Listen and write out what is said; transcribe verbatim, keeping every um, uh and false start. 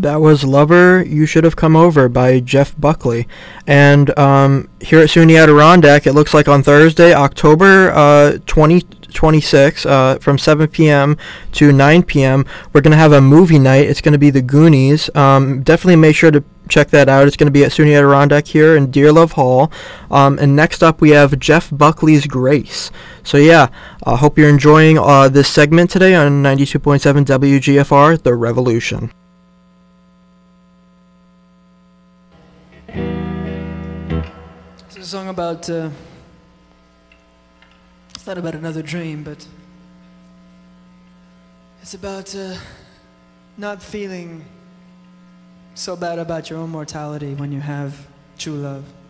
That was Lover, You Should Have Come Over by Jeff Buckley. And um, here at SUNY Adirondack, it looks like on Thursday, October uh, twenty twenty-six, uh, from seven p.m. to nine p.m., we're going to have a movie night. It's going to be The Goonies. Um, definitely make sure to check that out. It's going to be at SUNY Adirondack here in Dearlove Hall. Um, and next up, we have Jeff Buckley's Grace. So yeah, I uh, hope you're enjoying uh, this segment today on ninety-two point seven W G F R, The Revolution. It's a song about, uh, it's not about another dream, but it's about uh, not feeling so bad about your own mortality when you have true love.